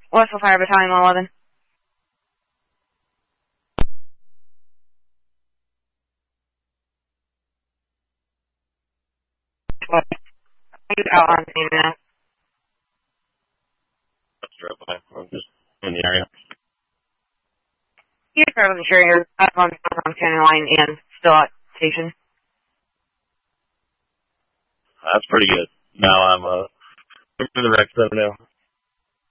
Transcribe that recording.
Westfield Fire Battalion 111. What? He's out on scene now. I'm just in the area. He's probably sure you're up on county line and still at station. That's pretty good. Now I'm in the Rex 7 now.